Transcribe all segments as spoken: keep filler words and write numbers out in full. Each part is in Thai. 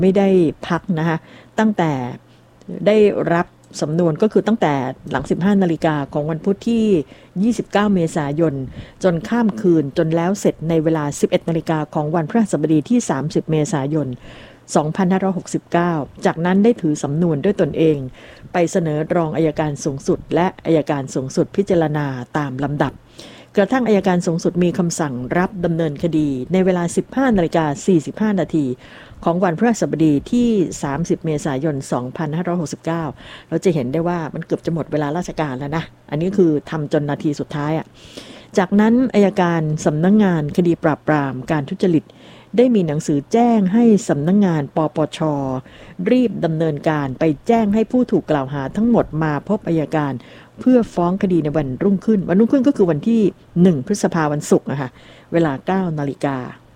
ไม่ได้พักนะคะตั้งแต่ได้รับสำนวนก็คือตั้งแต่หลังสิบห้านาฬิกาของวันพุธที่ยี่สิบเก้าเมษายนจนข้ามคืนจนแล้วเสร็จในเวลาสิบเอ็ดนาฬิกาของวันพฤหัสบดีที่สามสิบเมษายนสองพันห้าร้อยหกสิบเก้าจากนั้นได้ถือสำนวนด้วยตนเองไปเสนอรองอัยการสูงสุดและอัยการสูงสุดพิจารณาตามลำดับกระทั่งอัยการสูงสุดมีคำสั่งรับดำเนินคดีในเวลา สิบห้านาฬิกาสี่สิบห้านาทีของวันพฤหัสบดีที่สามสิบเมษายนสองพันห้าร้อยหกสิบเก้าเราจะเห็นได้ว่ามันเกือบจะหมดเวลาราชการแล้วนะอันนี้คือทำจนนาทีสุดท้ายอ่ะจากนั้นอัยการสำนักงานคดีปราบปรามการทุจริตได้มีหนังสือแจ้งให้สำนักงานปปช.รีบดำเนินการไปแจ้งให้ผู้ถูกกล่าวหาทั้งหมดมาพบอัยการเพื่อฟ้องคดีในวันรุ่งขึ้นวันรุ่งขึ้นก็คือวันที่หนึ่งพฤษภาคมวันศุกร์นะคะเวลา เก้านาฬิกา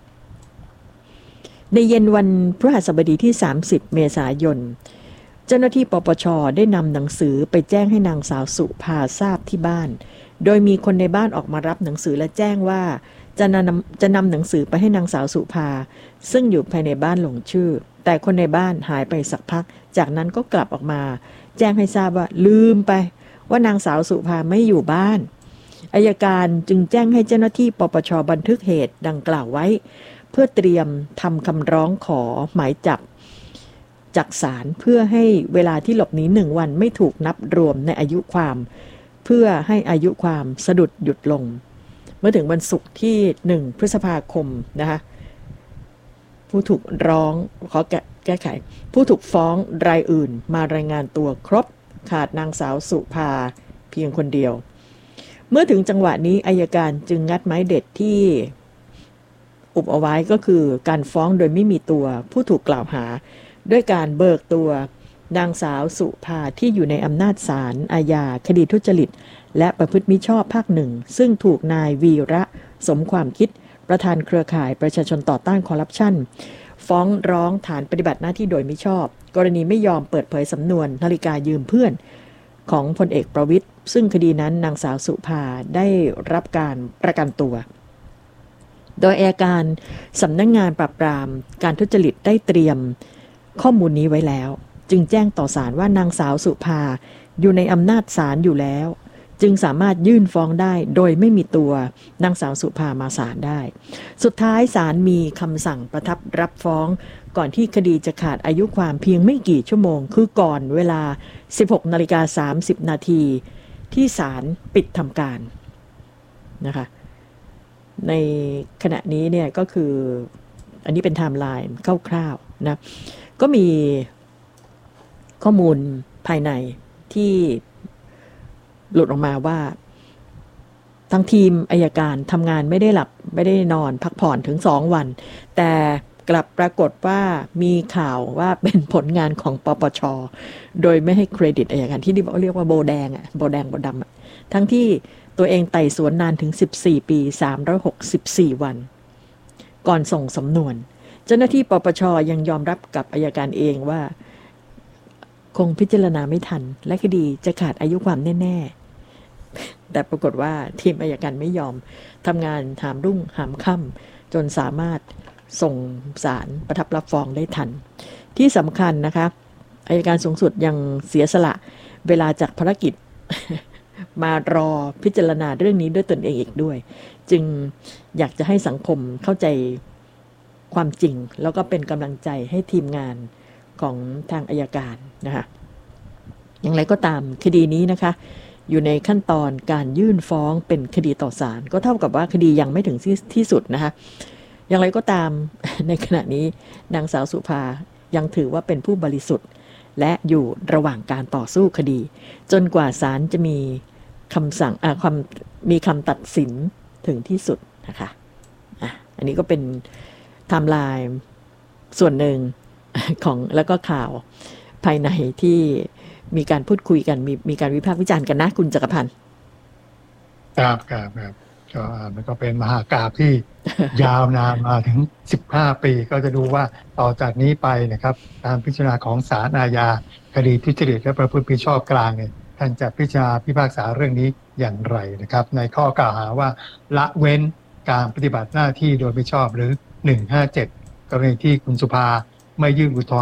ในเย็นวันพฤหัสบดีที่สามสิบเมษายนเจ้าหน้าที่ปปช.ได้นำหนังสือไปแจ้งให้นางสาวสุภาทราบที่บ้านโดยมีคนในบ้านออกมารับหนังสือและแจ้งว่าจะนำจะนำหนังสือไปให้นางสาวสุภาซึ่งอยู่ภายในบ้านหลงชื่อแต่คนในบ้านหายไปสักพักจากนั้นก็กลับออกมาแจ้งให้ทราบว่าลืมไปว่านางสาวสุภาไม่อยู่บ้านอัยการจึงแจ้งให้เจ้าหน้าที่ปปช.บันทึกเหตุดังกล่าวไว้เพื่อเตรียมทำคำร้องขอหมายจับจากศาลเพื่อให้เวลาที่หลบหนีหนึ่งวันไม่ถูกนับรวมในอายุความเพื่อให้อายุความสะดุดหยุดลงเมื่อถึงวันศุกร์ที่หนึ่งพฤษภาคมนะคะผู้ถูกร้องขอแก้ไขผู้ถูกฟ้องรายอื่นมารายงานตัวครบขาดนางสาวสุภาเพียงคนเดียวเมื่อถึงจังหวะนี้อัยการจึงงัดไม้เด็ดที่อุบเอาไว้ก็คือการฟ้องโดยไม่มีตัวผู้ถูกกล่าวหาด้วยการเบิกตัวนางสาวสุภาที่อยู่ในอำนาจศาลอาญาคดีทุจริตและประพฤติมิชอบภาคหนึ่งซึ่งถูกนายวีระสมความคิดประธานเครือข่ายประชาชนต่อต้านคอร์รัปชันฟ้องร้องฐานปฏิบัติหน้าที่โดยมิชอบกรณีไม่ยอมเปิดเผยสำนวนนาฬิกายืมเพื่อนของพลเอกประวิตรซึ่งคดีนั้นนางสาวสุภาได้รับการประกันตัวโดยอัยการสำนักงานปราบปรามการทุจริตได้เตรียมข้อมูลนี้ไว้แล้วจึงแจ้งต่อศาลว่านางสาวสุภาอยู่ในอำนาจศาลอยู่แล้วจึงสามารถยื่นฟ้องได้โดยไม่มีตัวนางสาวสุภามาศาลได้สุดท้ายศาลมีคำสั่งประทับรับฟ้องก่อนที่คดีจะขาดอายุความเพียงไม่กี่ชั่วโมงคือก่อนเวลา สิบหกนาฬิกาสามสิบนาทีที่ศาลปิดทำการนะคะในขณะนี้เนี่ยก็คืออันนี้เป็นไทม์ไลน์คร่าวๆนะก็มีข้อมูลภายในที่หลุดออกมาว่าทั้งทีมอัยการทำงานไม่ได้หลับไม่ได้นอนพักผ่อนถึงสองวันแต่กลับปรากฏว่ามีข่าวว่าเป็นผลงานของปปช.โดยไม่ให้เครดิตอัยการที่เรียกว่าโบแดงอ่ะโบแดงโบดำอ่ะทั้งที่ตัวเองไต่สวนนานถึงสิบสี่ปีสามร้อยหกสิบสี่วันก่อนส่งสำนวนเจ้าหน้าที่ปปช.ยังยอมรับกับอัยการเองว่าคงพิจารณาไม่ทันและคดีจะขาดอายุความแน่ๆแต่ปรากฏว่าทีมอัยการไม่ยอมทำงานหามรุ่งหามค่ำจนสามารถส่งศาลประทับรับฟ้องได้ทันที่สำคัญนะคะอัยการสูงสุดยังเสียสละเวลาจากภารกิจ มารอพิจารณาเรื่องนี้ด้วยตนเองอีกด้วยจึงอยากจะให้สังคมเข้าใจความจริงแล้วก็เป็นกำลังใจให้ทีมงานของทางอัยการนะคะอย่างไรก็ตามคดีนี้นะคะอยู่ในขั้นตอนการยื่นฟ้องเป็นคดีต่อศาลก็เท่ากับว่าคดียังไม่ถึงที่ที่สุดนะคะอย่างไรก็ตามในขณะนี้นางสาวสุภายังถือว่าเป็นผู้บริสุทธิ์และอยู่ระหว่างการต่อสู้คดีจนกว่าศาลจะมีคำสั่งอ่าความมีคำตัดสินถึงที่สุดนะคะอ่ะอันนี้ก็เป็นไทม์ไลน์ส่วนหนึ่งของแล้วก็ข่าวภายในที่มีการพูดคุยกันมีมีการวิพากษ์วิจารณ์กันนะคุณจักรพันธ์ครับครับครับก็มันก็เป็นมหากาพย์ที่ ยาวนานมาถึงสิบห้าปีก็จะดูว่าต่อจากนี้ไปนะครับการพิจารณาของศาลอาญาคดีทุจริตและประพฤติมิชอบกลางเนี่ยท่านจะพิจารณาพิพากษาเรื่องนี้อย่างไรนะครับในข้อกล่าวหาว่าละเว้นการปฏิบัติหน้าที่โดยมิชอบหรือหนึ่งห้าเจ็ดกรณีที่คุณสุภาไม่ยื่นอุทธรณ์